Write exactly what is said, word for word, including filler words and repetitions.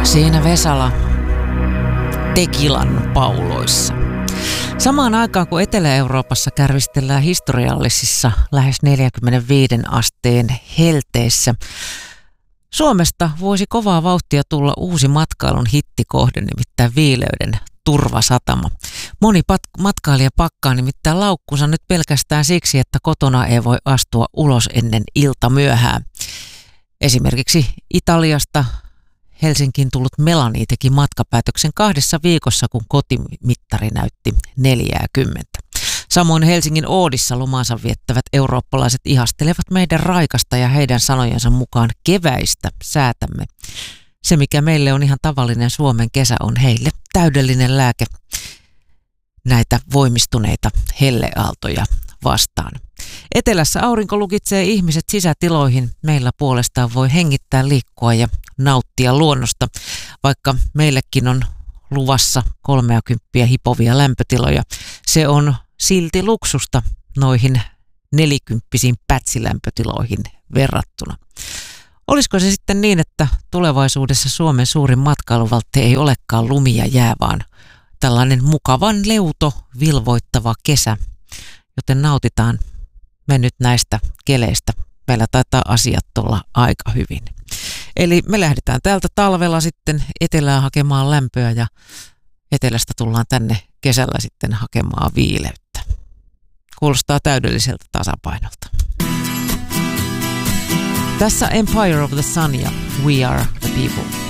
Siinä Vesala tekilan pauloissa. Samaan aikaan kun Etelä-Euroopassa kärvistellään historiallisissa lähes neljäkymmentäviisi asteen helteissä, Suomesta voisi kovaa vauhtia tulla uusi matkailun hittikohde, nimittäin Viileyden turvasatama. Moni pat- matkailija pakkaa nimittäin laukkunsa nyt pelkästään siksi, että kotona ei voi astua ulos ennen iltamyöhää. Esimerkiksi Italiasta Helsinkiin tullut Melanie teki matkapäätöksen kahdessa viikossa, kun kotimittari näytti neljäkymmentä. Samoin Helsingin Oodissa lomansa viettävät eurooppalaiset ihastelevat meidän raikasta ja heidän sanojensa mukaan keväistä säätämme. Se, mikä meille on ihan tavallinen Suomen kesä, on heille täydellinen lääke näitä voimistuneita helleaaltoja vastaan. Etelässä aurinko lukitsee ihmiset sisätiloihin. Meillä puolestaan voi hengittää, liikkua ja nauttia luonnosta, vaikka meillekin on luvassa kolmeakymppiä hipovia lämpötiloja. Se on silti luksusta noihin nelikymppisiin pätsilämpötiloihin verrattuna. Olisiko se sitten niin, että tulevaisuudessa Suomen suurin matkailuvaltti ei olekaan lumi ja jää, vaan tällainen mukavan leuto, vilvoittava kesä, joten nautitaan me nyt näistä keleistä. Meillä taitaa asiat olla aika hyvin. Eli me lähdetään täältä talvella sitten etelään hakemaan lämpöä ja etelästä tullaan tänne kesällä sitten hakemaan viileyttä. Kuulostaa täydelliseltä tasapainolta. Tässä Empire of the Sun ja We Are the People.